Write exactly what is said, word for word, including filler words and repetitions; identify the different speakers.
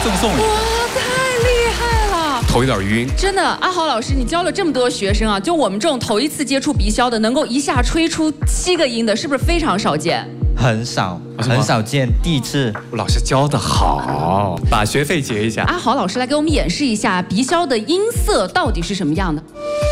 Speaker 1: 赠送你。
Speaker 2: 哇，太厉害了！
Speaker 1: 头有点晕。
Speaker 2: 真的，阿豪老师，你教了这么多学生啊，就我们这种头一次接触鼻箫的，能够一下吹出七个音的，是不是非常少见？
Speaker 3: 很少，很少见，第一次。
Speaker 1: 老师教的好，把学费结一下。
Speaker 2: 阿豪老师来给我们演示一下鼻箫的音色到底是什么样的。